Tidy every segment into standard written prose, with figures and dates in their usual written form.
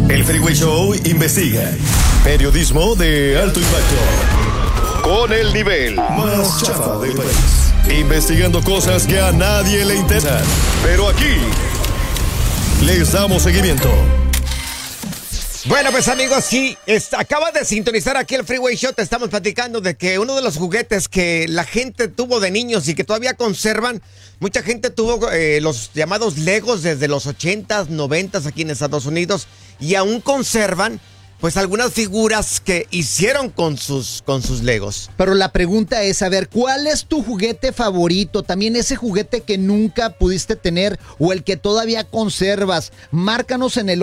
El Freeway Show investiga. Periodismo de alto impacto. Con el nivel más chafa del país. Investigando cosas que a nadie le interesan. Pero aquí les damos seguimiento. Bueno, pues amigos, sí, acabas de sintonizar aquí el Freeway Show. Te estamos platicando de que uno de los juguetes que la gente tuvo de niños y que todavía conservan, mucha gente tuvo los llamados Legos desde los 80s, 90s aquí en Estados Unidos y aún conservan pues algunas figuras que hicieron con sus Legos. Pero la pregunta es, a ver, ¿cuál es tu juguete favorito? También ese juguete que nunca pudiste tener o el que todavía conservas. Márcanos en el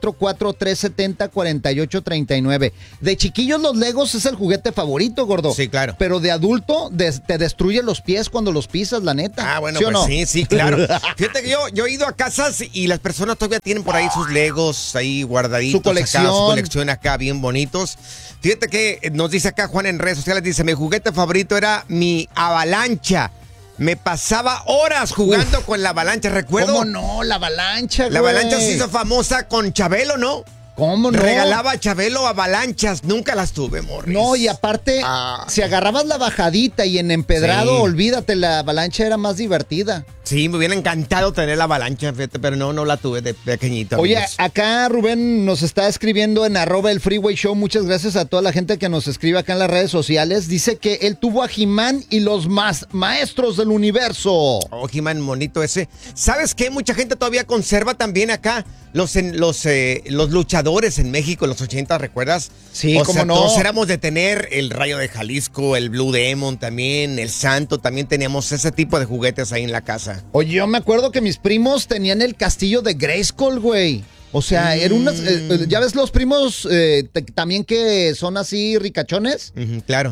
844-370-4839. De chiquillos los Legos es el juguete favorito, gordo. Sí, claro. Pero de adulto te destruye los pies cuando los pisas, la neta. Ah, bueno, ¿sí pues o no? sí, claro. Fíjate que yo he ido a casas y las personas todavía tienen por ahí sus Legos ahí guardaditos. Su colección. Acá, su colección acá bien bonitos. Fíjate que nos dice acá Juan en redes sociales, dice, mi juguete favorito era mi avalancha. Me pasaba horas jugando con la avalancha, recuerdo. ¿Cómo no? La avalancha, güey. La avalancha se hizo famosa con Chabelo, ¿no? ¿Cómo no? Regalaba a Chabelo avalanchas, nunca las tuve, Morris. No, y aparte, si agarrabas la bajadita y en empedrado, Sí. olvídate, la avalancha era más divertida. Sí, me hubiera encantado tener la avalancha, fíjate, pero no la tuve de pequeñito. Oye, amigos. acá Rubén nos está escribiendo en @el Freeway Show. Muchas gracias a toda la gente que nos escribe acá en las redes sociales. Dice que él tuvo a He-Man y los más maestros del universo. Oh, He-Man, bonito ese. ¿Sabes qué? Mucha gente todavía conserva también acá los luchadores en México en los 80, ¿recuerdas? Sí, o cómo sea, no. todos éramos de tener el Rayo de Jalisco, el Blue Demon también, el Santo, también teníamos ese tipo de juguetes ahí en la casa. Oye, yo me acuerdo que mis primos tenían el castillo de Grayskull, güey. O sea, eran unas... ¿ya ves los primos también que son así ricachones? Claro.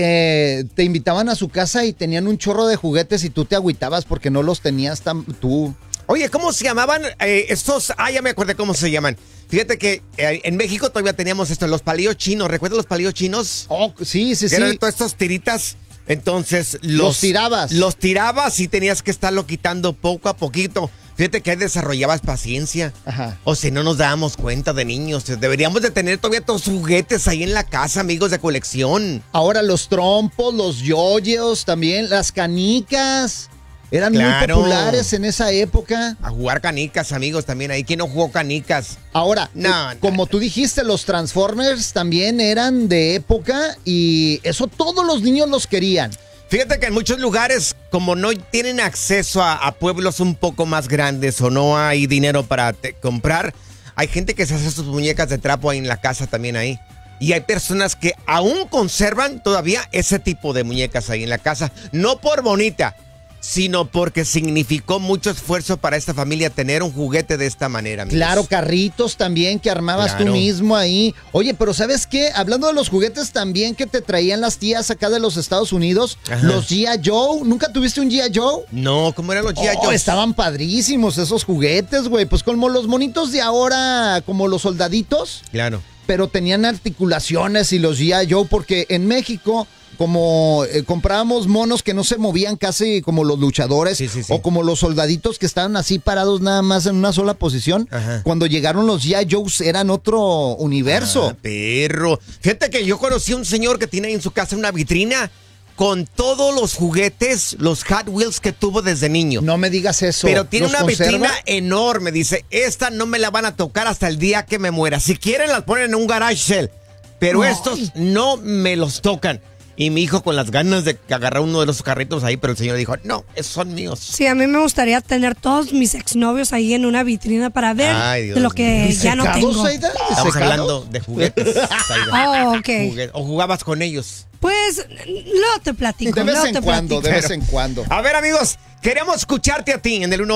Que te invitaban a su casa y tenían un chorro de juguetes y tú te agüitabas porque no los tenías tú. Oye, ¿cómo se llamaban estos? Ya me acordé cómo se llaman. Fíjate que en México todavía teníamos los palillos chinos. ¿Recuerdas los palillos chinos? Oh, sí. Que eran todas estas tiritas. Entonces Los tirabas. Los tirabas y tenías que estarlo quitando poco a poquito. Fíjate que ahí desarrollabas paciencia. Ajá. O si no nos dábamos cuenta de niños. Deberíamos de tener todavía todos los juguetes ahí en la casa, amigos de colección. Ahora los trompos, los yoyos también, las canicas. Eran muy populares en esa época. A jugar canicas, amigos, también ahí. ¿Quién no jugó canicas? Ahora, como tú dijiste, los Transformers también eran de época y eso todos los niños los querían. Fíjate que en muchos lugares, como no tienen acceso a pueblos un poco más grandes o no hay dinero para comprar, hay gente que se hace sus muñecas de trapo ahí en la casa también ahí. Y hay personas que aún conservan todavía ese tipo de muñecas ahí en la casa. No por bonita, sino porque significó mucho esfuerzo para esta familia tener un juguete de esta manera, amigos. Claro, carritos también que armabas tú mismo ahí. Oye, pero ¿sabes qué? Hablando de los juguetes también que te traían las tías acá de los Estados Unidos, los G.I. Joe. ¿Nunca tuviste un G.I. Joe? No, ¿cómo eran los G.I. Joe? Estaban padrísimos esos juguetes, güey. Pues como los monitos de ahora, como los soldaditos. Claro. Pero tenían articulaciones y los G.I. Joe, porque en México, como comprábamos monos que no se movían casi como los luchadores, o como los soldaditos que estaban así parados nada más en una sola posición. Cuando llegaron los G.I. Joes eran otro universo. Perro. Fíjate que yo conocí a un señor que tiene en su casa una vitrina con todos los juguetes, los Hot Wheels que tuvo desde niño. No me digas eso. Pero tiene una conserva? vitrina enorme. Dice, esta no me la van a tocar hasta el día que me muera. Si quieren las ponen en un garage sale. Pero estos no me los tocan. Y mi hijo con las ganas de agarrar uno de los carritos ahí, pero el señor dijo, no, esos son míos. Sí, a mí me gustaría tener todos mis exnovios ahí en una vitrina para ver de lo que ya no tengo. Estamos hablando de juguetes. Oh, ok. ¿O jugabas con ellos? Pues, luego te platico. De vez en cuando. A ver, amigos, queremos escucharte a ti en el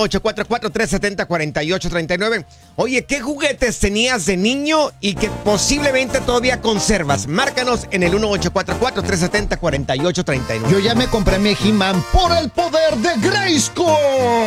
1844-370-4839. Oye, ¿qué juguetes tenías de niño y que posiblemente todavía conservas? Márcanos en el 1844-370-4839. Yo ya me compré mi He-Man por el poder de Grayskull.